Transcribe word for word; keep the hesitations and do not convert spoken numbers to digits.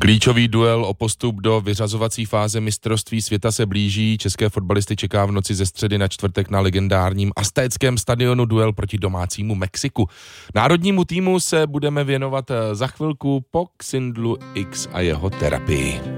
Klíčový duel o postup do vyřazovací fáze mistrovství světa se blíží. České fotbalisty čeká v noci ze středy na čtvrtek na legendárním aztéckém stadionu duel proti domácímu Mexiku. Národnímu týmu se budeme věnovat za chvilku po Xindlu X a jeho terapii.